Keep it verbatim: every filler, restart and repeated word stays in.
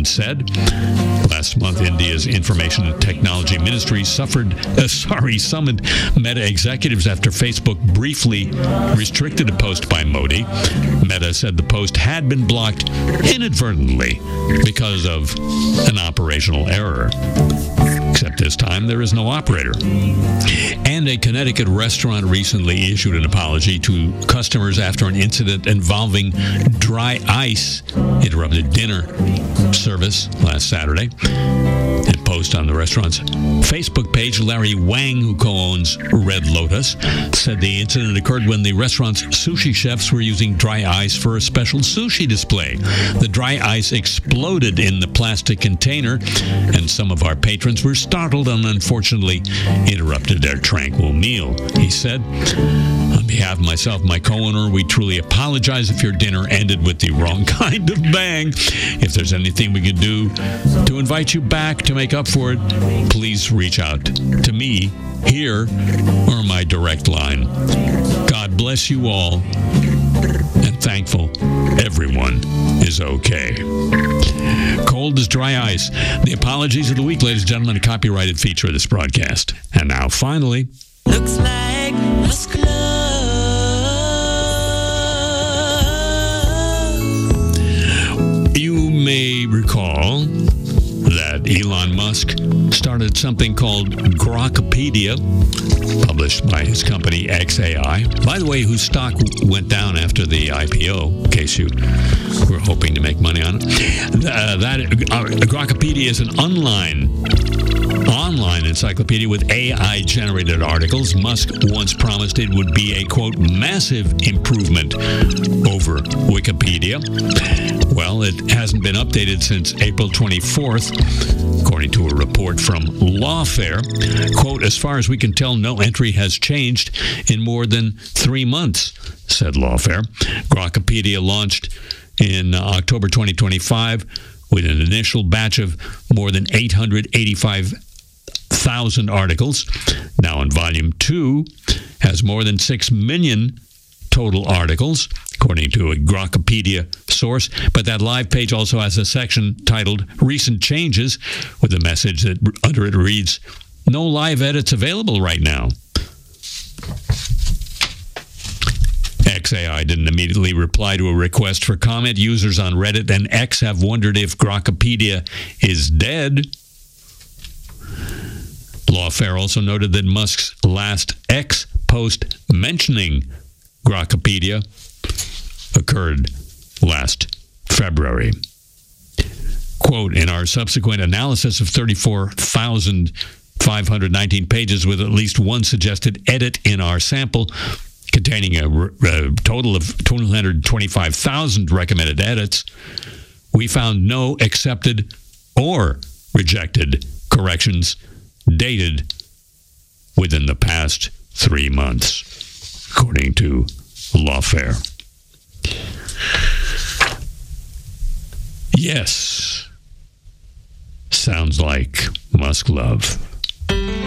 said. Last month, India's Information and Technology Ministry suffered, uh, sorry, summoned Meta executives after Facebook briefly restricted a post by Modi. Meta said the post had been blocked inadvertently because of an operational error. Except this time, there is no operator. And a Connecticut restaurant recently issued an apology to customers after an incident involving dry ice interrupted dinner service last Saturday. In a post on the restaurant's Facebook page, Larry Wang, who co-owns Red Lotus, said the incident occurred when the restaurant's sushi chefs were using dry ice for a special sushi display. The dry ice exploded in the plastic container, and some of our patrons were startled and unfortunately interrupted their tranquil meal. He said, on behalf of myself and my co-owner, we truly apologize if your dinner ended with the wrong kind of bang. If there's anything we can do to invite you back to make up for it, please reach out to me here or my direct line. God bless you all, and thankful everyone is okay. Cold as dry ice. The apologies of the week, ladies and gentlemen, a copyrighted feature of this broadcast. And now, finally, looks like Musk Love. You may recall that Elon Musk started something called Grokpedia, published by his company X A I. By the way, whose stock went down after the I P O, in case you were hoping to make money on it. Uh, that uh, Grokpedia is an online online encyclopedia with A I-generated articles. Musk once promised it would be a, quote, massive improvement over Wikipedia. Well, it hasn't been updated since April twenty-fourth, according to a report from Lawfare. Quote, as far as we can tell, no entry has changed in more than three months, said Lawfare. Grokpedia launched in uh, October twenty twenty-five with an initial batch of more than eight hundred eighty-five thousand articles. Now in volume two has more than six million total articles, according to a Grokpedia source. But that live page also has a section titled Recent Changes, with a message that under it reads, no live edits available right now. X A I didn't immediately reply to a request for comment. Users on Reddit and X have wondered if Grokpedia is dead. Lawfare also noted that Musk's last X post mentioning Grokpedia occurred last February. Quote, in our subsequent analysis of thirty-four thousand five hundred nineteen pages with at least one suggested edit in our sample, containing a, a total of two hundred twenty-five thousand recommended edits, we found no accepted or rejected corrections dated within the past three months, according to Lawfare. Yes, sounds like Musk love.